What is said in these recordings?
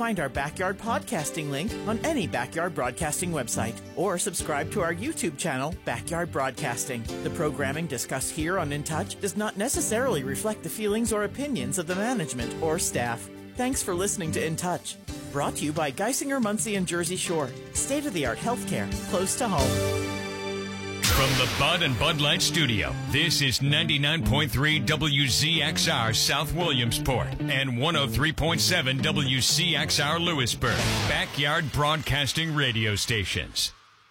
find our Backyard Podcasting link on any Backyard Broadcasting website, or subscribe to our YouTube channel, Backyard Broadcasting. The programming discussed here on In Touch does not necessarily reflect the feelings or opinions of the management or staff. Thanks for listening to In Touch. Brought to you by Geisinger, Muncie, and Jersey Shore. State-of-the-art healthcare close to home. From the Bud and Bud Light Studio, this is 99.3 WZXR South Williamsport and 103.7 WCXR Lewisburg. Backyard Broadcasting Radio Stations.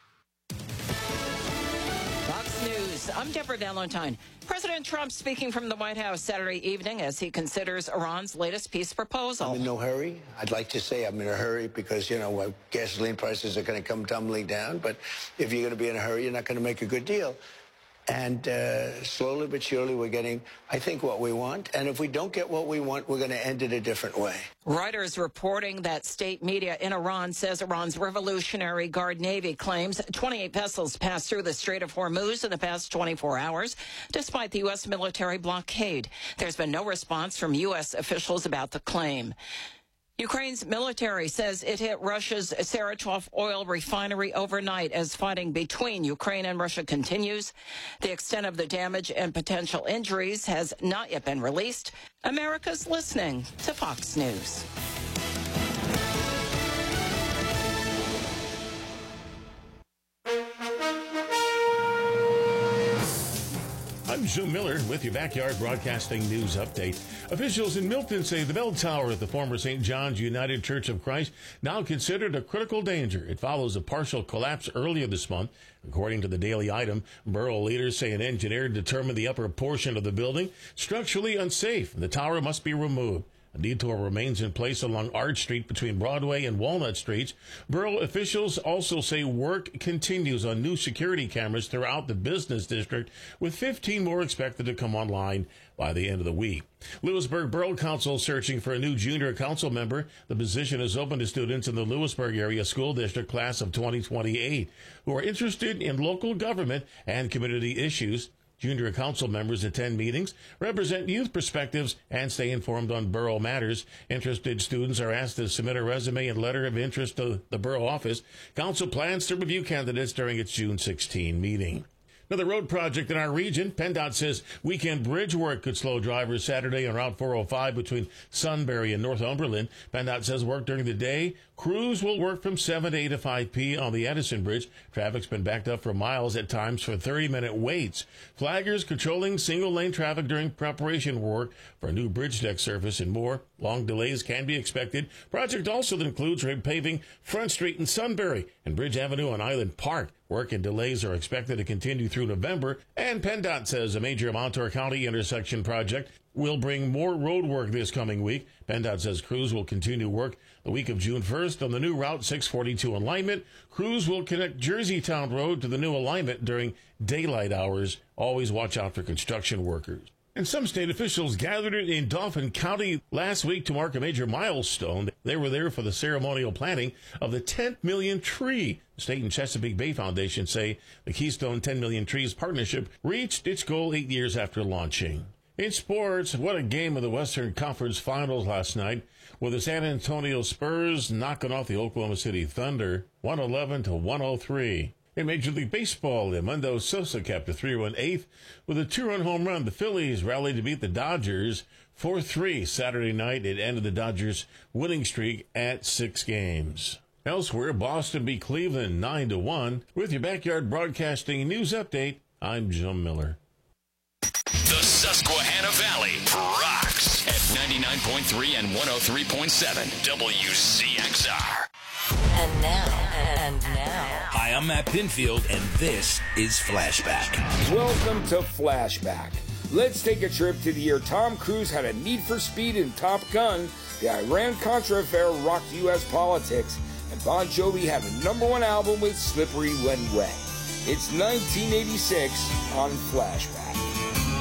Fox News, I'm Deborah Valentine. President Trump speaking from the White House Saturday evening as he considers Iran's latest peace proposal. I'm in no hurry. I'd like to say I'm in a hurry because, gasoline prices are going to come tumbling down. But if you're going to be in a hurry, you're not going to make a good deal. And slowly but surely, we're getting, I think, what we want. And if we don't get what we want, we're going to end it a different way. Reuters reporting that state media in Iran says Iran's Revolutionary Guard Navy claims 28 vessels passed through the Strait of Hormuz in the past 24 hours, despite the U.S. military blockade. There's been no response from U.S. officials about the claim. Ukraine's military says it hit Russia's Saratov oil refinery overnight as fighting between Ukraine and Russia continues. The extent of the damage and potential injuries has not yet been released. America's listening to Fox News. I'm Jim Miller with your Backyard Broadcasting News Update. Officials in Milton say the bell tower at the former St. John's United Church of Christ now considered a critical danger. It follows a partial collapse earlier this month. According to the Daily Item, borough leaders say an engineer determined the upper portion of the building structurally unsafe and the tower must be removed. A detour remains in place along Arch Street between Broadway and Walnut Streets. Borough officials also say work continues on new security cameras throughout the business district, with 15 more expected to come online by the end of the week. Lewisburg Borough Council searching for a new junior council member. The position is open to students in the Lewisburg area school district class of 2028 who are interested in local government and community issues. Junior council members attend meetings, represent youth perspectives, and stay informed on borough matters. Interested students are asked to submit a resume and letter of interest to the borough office. Council plans to review candidates during its June 16 meeting. Another road project in our region. PennDOT says weekend bridge work could slow drivers Saturday on Route 405 between Sunbury and Northumberland. PennDOT says work during the day. Crews will work from 7 to 8 to 5 p. on the Edison Bridge. Traffic's been backed up for miles at times for 30-minute waits. Flaggers controlling single-lane traffic during preparation work for a new bridge deck surface and more. Long delays can be expected. Project also includes repaving Front Street in Sunbury and Bridge Avenue on Island Park. Work and delays are expected to continue through November. And PennDOT says a major Montour County intersection project will bring more road work this coming week. PennDOT says crews will continue work the week of June 1st on the new Route 642 alignment. Crews will connect Jerseytown Road to the new alignment during daylight hours. Always watch out for construction workers. And some state officials gathered in Dauphin County last week to mark a major milestone. They were there for the ceremonial planting of the 10th million tree. The State and Chesapeake Bay Foundation say the Keystone 10 Million Trees Partnership reached its goal 8 years after launching. In sports, what a game of the Western Conference Finals last night, with the San Antonio Spurs knocking off the Oklahoma City Thunder 111-103. In Major League Baseball, Edmundo Sosa capped a 3-run eighth with a 2-run home run. The Phillies rallied to beat the Dodgers 4-3 Saturday night. It ended the Dodgers' winning streak at 6 games. Elsewhere, Boston beat Cleveland 9-1. With your Backyard Broadcasting News Update, I'm Jim Miller. The Susquehanna Valley rocks at 99.3 and 103.7 WCXR. And now. Hi, I'm Matt Pinfield, and this is Flashback. Welcome to Flashback. Let's take a trip to the year Tom Cruise had a need for speed in Top Gun, the Iran-Contra affair rocked U.S. politics, and Bon Jovi had a #1 album with Slippery When Wet. It's 1986 on Flashback.